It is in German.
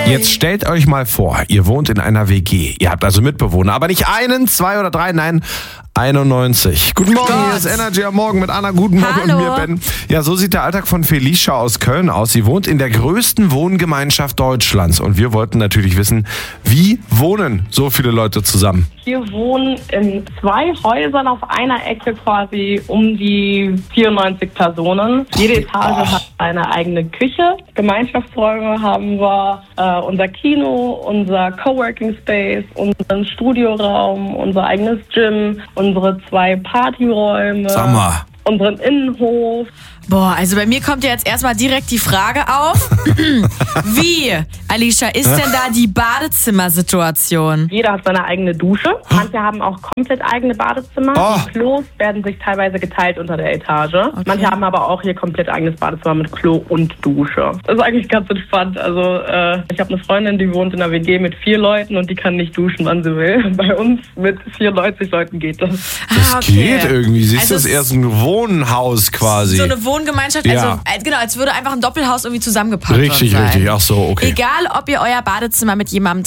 Jetzt stellt euch mal vor, ihr wohnt in einer WG. Ihr habt also Mitbewohner, aber nicht einen, zwei oder drei, nein, 91. Guten Morgen, hier ist Energy am Morgen mit Anna, guten Morgen und mir, Ben. Ja, so sieht der Alltag von Felicia aus Köln aus. Sie wohnt in der größten Wohngemeinschaft Deutschlands. Und wir wollten natürlich wissen, wie wohnen so viele Leute zusammen? Wir wohnen in 2 Häusern auf einer Ecke quasi um die 94 Personen. Jede Etage hat eine eigene Küche. Gemeinschaftsräume haben wir, unser Kino, unser Coworking Space, unseren Studioraum, unser eigenes Gym, unsere 2 Partyräume, Sag mal. unseren Innenhof. Boah, also bei mir kommt ja jetzt erstmal direkt die Frage auf. Wie, Alicia, ist denn da die Badezimmersituation? Jeder hat seine eigene Dusche. Manche haben auch komplett eigene Badezimmer. Die Klos werden sich teilweise geteilt unter der Etage. Okay. Manche haben aber auch hier komplett eigenes Badezimmer mit Klo und Dusche. Das ist eigentlich ganz entspannt. Also ich habe eine Freundin, die wohnt in einer WG mit 4 Leuten und die kann nicht duschen, wann sie will. Bei uns mit 94 Leuten geht das. Das geht irgendwie. Siehst du, das ist erst ein Wohnhaus quasi. So eine Wohngemeinschaft, also genau, als würde einfach ein Doppelhaus irgendwie zusammengepackt Richtig, sein. richtig. Ach so, okay. Egal, ob ihr euer Badezimmer mit jemandem